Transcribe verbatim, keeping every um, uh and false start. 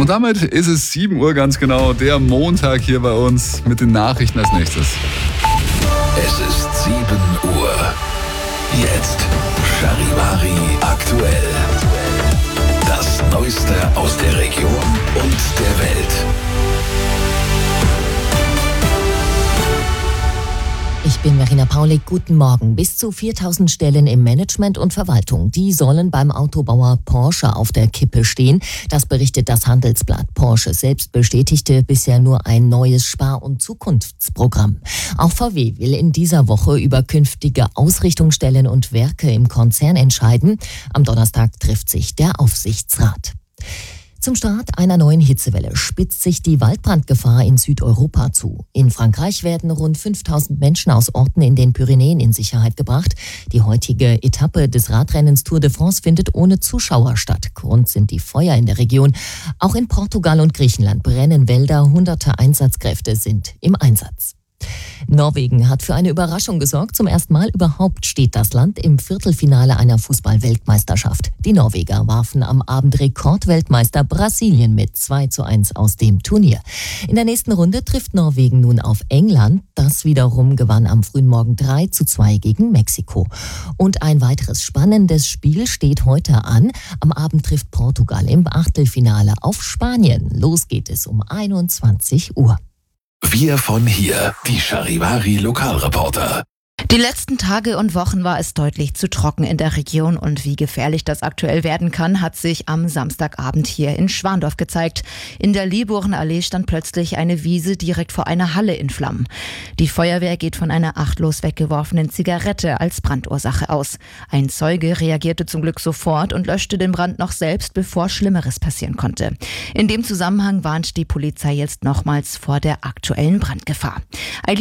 Und damit ist es sieben Uhr ganz genau, der Montag hier bei uns mit den Nachrichten als nächstes. Es ist sieben Uhr. Jetzt Charivari aktuell. Das Neueste aus der Region und der Welt. Ich bin Verena Paulik, guten Morgen. Bis zu viertausend Stellen im Management und Verwaltung, die sollen beim Autobauer Porsche auf der Kippe stehen. Das berichtet das Handelsblatt. Porsche selbst bestätigte bisher nur ein neues Spar- und Zukunftsprogramm. Auch V W will in dieser Woche über künftige Ausrichtungsstellen und Werke im Konzern entscheiden. Am Donnerstag trifft sich der Aufsichtsrat. Zum Start einer neuen Hitzewelle spitzt sich die Waldbrandgefahr in Südeuropa zu. In Frankreich werden rund fünftausend Menschen aus Orten in den Pyrenäen in Sicherheit gebracht. Die heutige Etappe des Radrennens Tour de France findet ohne Zuschauer statt. Grund sind die Feuer in der Region. Auch in Portugal und Griechenland brennen Wälder. Hunderte Einsatzkräfte sind im Einsatz. Norwegen hat für eine Überraschung gesorgt. Zum ersten Mal überhaupt steht das Land im Viertelfinale einer Fußball-Weltmeisterschaft. Die Norweger warfen am Abend Rekordweltmeister Brasilien mit zwei zu eins aus dem Turnier. In der nächsten Runde trifft Norwegen nun auf England. Das wiederum gewann am frühen Morgen drei zu zwei gegen Mexiko. Und ein weiteres spannendes Spiel steht heute an. Am Abend trifft Portugal im Achtelfinale auf Spanien. Los geht es um einundzwanzig Uhr. Wir von hier, die Charivari Lokalreporter. Die letzten Tage und Wochen war es deutlich zu trocken in der Region und wie gefährlich das aktuell werden kann, hat sich am Samstagabend hier in Schwandorf gezeigt. In der Lieborenallee stand plötzlich eine Wiese direkt vor einer Halle in Flammen. Die Feuerwehr geht von einer achtlos weggeworfenen Zigarette als Brandursache aus. Ein Zeuge reagierte zum Glück sofort und löschte den Brand noch selbst, bevor Schlimmeres passieren konnte. In dem Zusammenhang warnt die Polizei jetzt nochmals vor der aktuellen Brandgefahr.